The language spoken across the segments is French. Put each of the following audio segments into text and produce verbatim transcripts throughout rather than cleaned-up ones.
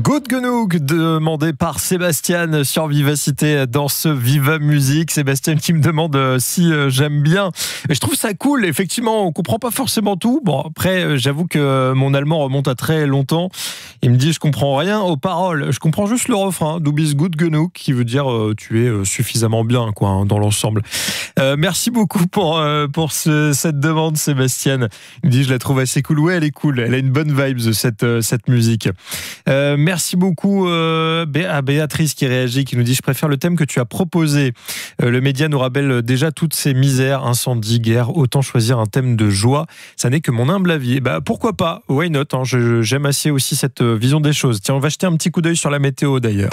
Good Genouk, demandé par Sébastien sur Vivacité dans ce Viva Musique. Sébastien qui me demande si j'aime bien. Et je trouve ça cool. Effectivement, on comprend pas forcément tout. Bon, après, j'avoue que mon allemand remonte à très longtemps. Il me dit, je comprends rien aux paroles. Je comprends juste le refrain. Du bist gut genug, qui veut dire euh, tu es suffisamment bien, quoi, hein, dans l'ensemble. Euh, merci beaucoup pour, euh, pour ce, cette demande, Sébastien. Il me dit, je la trouve assez cool. Ouais, elle est cool. Elle a une bonne vibe, cette, euh, cette musique. Euh, merci beaucoup euh, à Béatrice qui réagit, qui nous dit, je préfère le thème que tu as proposé. Euh, le média nous rappelle déjà toutes ces misères, incendies, guerres. Autant choisir un thème de joie. Ça n'est que mon humble avis. Bah, pourquoi pas? Why not, hein, je, j'aime assez aussi cette vision des choses. Tiens, on va jeter un petit coup d'œil sur la météo d'ailleurs.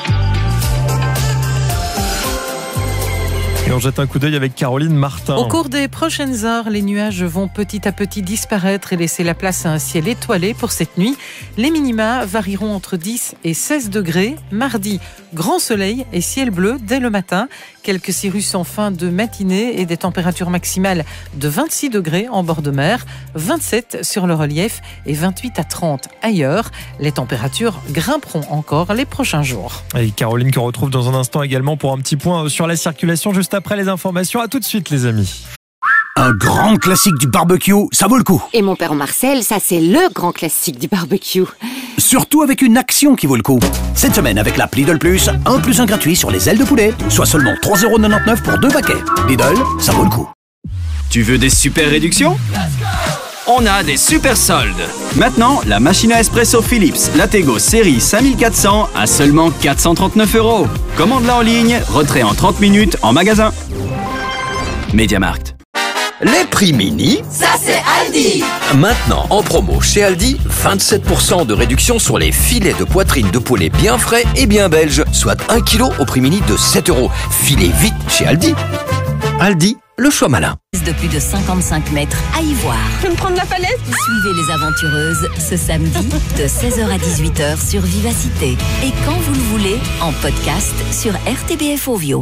Et on jette un coup d'œil avec Caroline Martin. Au cours des prochaines heures, les nuages vont petit à petit disparaître et laisser la place à un ciel étoilé pour cette nuit. Les minima varieront entre dix et seize degrés. Mardi, grand soleil et ciel bleu dès le matin. Quelques cirrus en fin de matinée et des températures maximales de vingt-six degrés en bord de mer, vingt-sept sur le relief et vingt-huit à trente ailleurs. Les températures grimperont encore les prochains jours. Et Caroline qu'on retrouve dans un instant également pour un petit point sur la circulation juste après les informations. À tout de suite les amis. Un grand classique du barbecue, ça vaut le coup. Et mon père Marcel, ça c'est le grand classique du barbecue. Surtout avec une action qui vaut le coup. Cette semaine avec l'app Lidl Plus, un plus un gratuit sur les ailes de poulet, soit seulement trois euros quatre-vingt-dix-neuf pour deux paquets. Lidl, ça vaut le coup. Tu veux des super réductions ? On a des super soldes. Maintenant, la machine à espresso Philips Lattego série cinq mille quatre cents à seulement quatre cent trente-neuf euros. Commande-la en ligne, retrait en trente minutes en magasin. MediaMarkt. Les prix mini, ça c'est Aldi. Maintenant en promo chez Aldi, vingt-sept pour cent de réduction sur les filets de poitrine de poulet bien frais et bien belges, soit un kilo au prix mini de sept euros. Filez vite chez Aldi. Aldi, le choix malin. De plus de cinquante-cinq mètres à y voir. Je vais me prendre la falaise. Suivez les aventureuses ce samedi de seize heures à dix-huit heures sur Vivacité. Et quand vous le voulez, en podcast sur R T B F Ovio.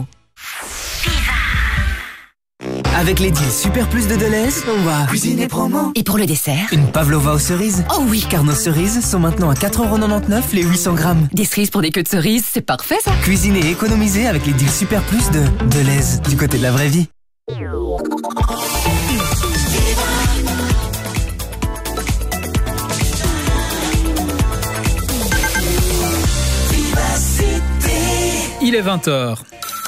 Avec les deals Super Plus de Deleuze, on va cuisiner promo. Et pour le dessert, une pavlova aux cerises. Oh oui, car nos cerises sont maintenant à quatre euros quatre-vingt-dix-neuf les huit cents grammes. Des cerises pour des queues de cerises, c'est parfait ça. Cuisiner et économiser avec les deals Super Plus de Deleuze, du côté de la vraie vie. Il est vingt heures.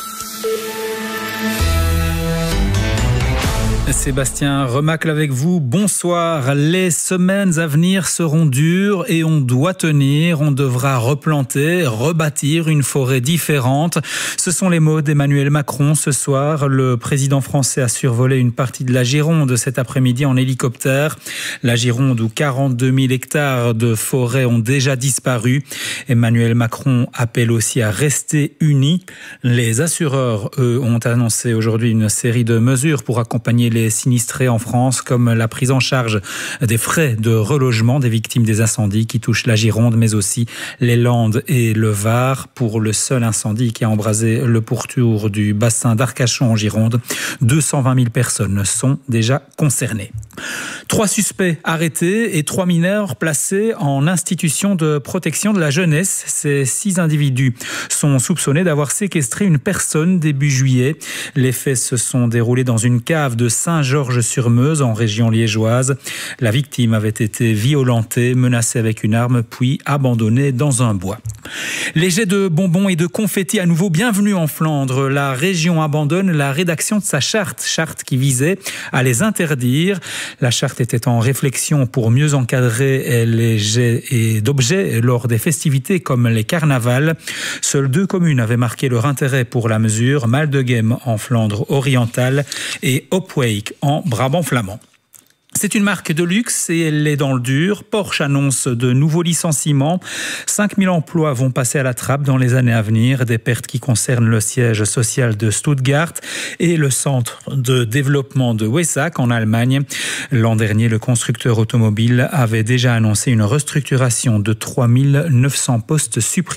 Sébastien Remacle avec vous. Bonsoir. Les semaines à venir seront dures et on doit tenir. On devra replanter, rebâtir une forêt différente. Ce sont les mots d'Emmanuel Macron ce soir. Le président français a survolé une partie de la Gironde cet après-midi en hélicoptère. La Gironde où quarante-deux mille hectares de forêt ont déjà disparu. Emmanuel Macron appelle aussi à rester unis. Les assureurs, eux, ont annoncé aujourd'hui une série de mesures pour accompagner les sinistrés en France, comme la prise en charge des frais de relogement des victimes des incendies qui touchent la Gironde, mais aussi les Landes et le Var. Pour le seul incendie qui a embrasé le pourtour du bassin d'Arcachon en Gironde, deux cent vingt mille personnes sont déjà concernées. Trois suspects arrêtés et trois mineurs placés en institution de protection de la jeunesse. Ces six individus sont soupçonnés d'avoir séquestré une personne début juillet. Les faits se sont déroulés dans une cave de Saint-Georges-sur-Meuse en région liégeoise. La victime avait été violentée, menacée avec une arme, puis abandonnée dans un bois. Les jets de bonbons et de confettis à nouveau. Bienvenue en Flandre. La région abandonne la rédaction de sa charte, charte qui visait à les interdire. La charte était en réflexion pour mieux encadrer les jets et d'objets lors des festivités comme les carnavals. Seules deux communes avaient marqué leur intérêt pour la mesure, Maldegem en Flandre orientale et Opwijk en Brabant flamand. C'est une marque de luxe et elle est dans le dur. Porsche annonce de nouveaux licenciements. cinq mille emplois vont passer à la trappe dans les années à venir. Des pertes qui concernent le siège social de Stuttgart et le centre de développement de Weissach en Allemagne. L'an dernier, le constructeur automobile avait déjà annoncé une restructuration de trois mille neuf cents postes supprimés.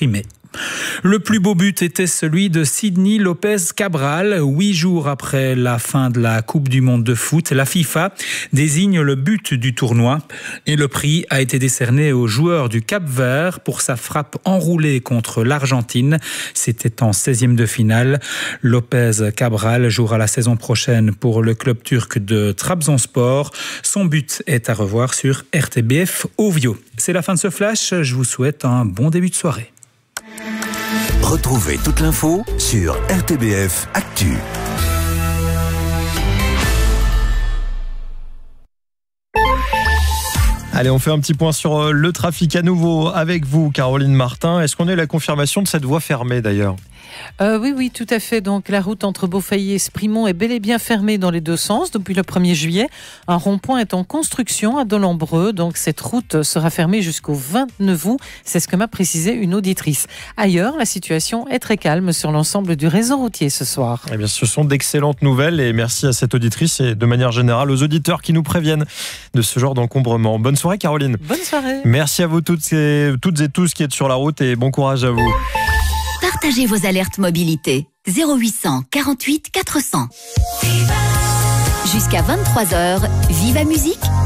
Le plus beau but était celui de Sydney Lopez Cabral. Huit jours après la fin de la Coupe du Monde de foot, la FIFA désigne le but du tournoi et le prix a été décerné au joueur du Cap-Vert pour sa frappe enroulée contre l'Argentine. C'était en seizième de finale. Lopez Cabral jouera la saison prochaine pour le club turc de Trabzonspor. Son but est à revoir sur R T B F Ovio. C'est la fin de ce flash. Je vous souhaite un bon début de soirée. Retrouvez toute l'info sur R T B F Actu. Allez, on fait un petit point sur le trafic à nouveau avec vous, Caroline Martin. Est-ce qu'on a eu la confirmation de cette voie fermée d'ailleurs ? Euh, oui, oui, tout à fait. Donc, la route entre Beaufaillé et Sprimont est bel et bien fermée dans les deux sens depuis le premier juillet. Un rond-point est en construction à Dolembreux. Donc, cette route sera fermée jusqu'au vingt-neuf août. C'est ce que m'a précisé une auditrice. Ailleurs, la situation est très calme sur l'ensemble du réseau routier ce soir. Eh bien, ce sont d'excellentes nouvelles et merci à cette auditrice et de manière générale aux auditeurs qui nous préviennent de ce genre d'encombrement. Bonne soirée, Caroline. Bonne soirée. Merci à vous toutes et, toutes et tous qui êtes sur la route et bon courage à vous. Partagez vos alertes mobilité. zéro huit cent quarante-huit quatre cents. Jusqu'à vingt-trois heures, Viva Musique